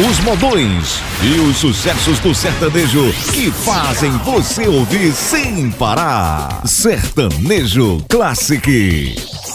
os modões e os sucessos do sertanejo que fazem você ouvir sem parar. Sertanejo Classic.